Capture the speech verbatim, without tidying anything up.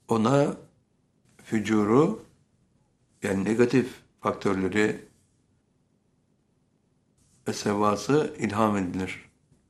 ona fücuru, yani negatif faktörleri ve sevası ilham edilir.